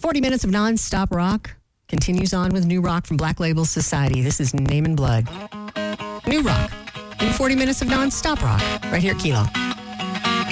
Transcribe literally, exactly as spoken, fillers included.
forty minutes of non-stop rock continues on with new rock from Black Label Society. This is Name and Blood. New rock in forty minutes of non-stop rock right here at Kilo.